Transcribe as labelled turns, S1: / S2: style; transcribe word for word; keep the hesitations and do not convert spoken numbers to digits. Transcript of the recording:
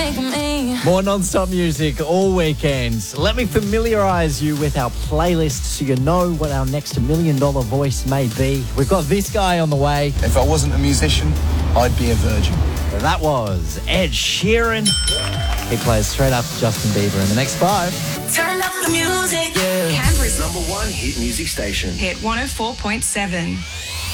S1: think of me.
S2: More non-stop music all weekend. Let me familiarise you with our playlist so you know what our next million dollar voice may be. We've got this guy on the way.
S3: If I wasn't a musician, I'd be a virgin.
S2: That was Ed Sheeran. He plays straight after Justin Bieber in the next five.
S1: Turn up the music.
S4: Canberra's number one hit music station.
S5: Hit one oh four point seven.